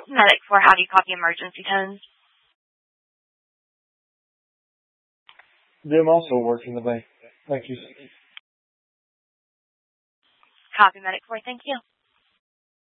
Medic 4, how do you copy emergency tones? Them also work in the bay. Thank you. Copy Medic 4, thank you.